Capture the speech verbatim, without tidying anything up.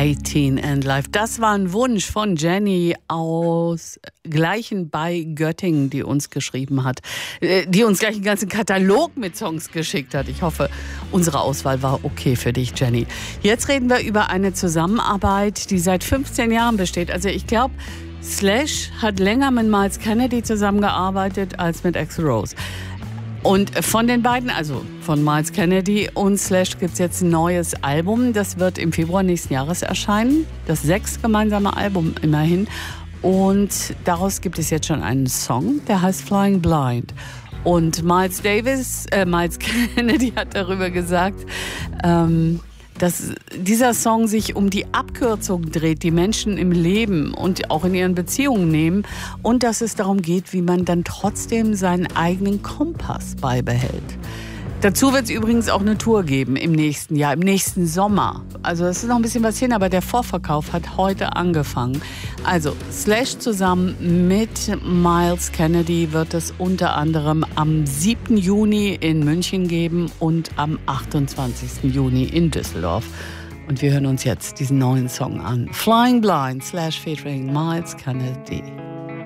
achtzehn and Life. Das war ein Wunsch von Jenny aus Gleichen bei Göttingen, die uns geschrieben hat, die uns gleich einen ganzen Katalog mit Songs geschickt hat. Ich hoffe, unsere Auswahl war okay für dich, Jenny. Jetzt reden wir über eine Zusammenarbeit, die seit fünfzehn Jahren besteht. Also ich glaube, Slash hat länger mit Myles Kennedy zusammengearbeitet als mit Axl Rose. Und von den beiden, also von Myles Kennedy und Slash, gibt es jetzt ein neues Album. Das wird im Februar nächsten Jahres erscheinen. Das sechste gemeinsame Album immerhin. Und daraus gibt es jetzt schon einen Song, der heißt Flying Blind. Und Miles Davis, äh, Myles Kennedy hat darüber gesagt, ähm, dass dieser Song sich um die Abkürzung dreht, die Menschen im Leben und auch in ihren Beziehungen nehmen, und dass es darum geht, wie man dann trotzdem seinen eigenen Kompass beibehält. Dazu wird es übrigens auch eine Tour geben im nächsten Jahr, im nächsten Sommer. Also es ist noch ein bisschen was hin, aber der Vorverkauf hat heute angefangen. Also Slash zusammen mit Myles Kennedy wird es unter anderem am siebten Juni in München geben und am achtundzwanzigsten Juni in Düsseldorf. Und wir hören uns jetzt diesen neuen Song an. Flying Blind, Slash featuring Myles Kennedy.